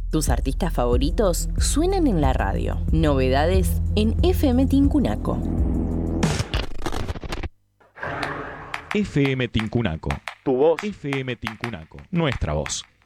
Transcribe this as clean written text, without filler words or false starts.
Tus artistas favoritos suenan en la radio. Novedades en FM Tincunaco. FM Tincunaco. Tu voz. FM Tincunaco. Nuestra voz.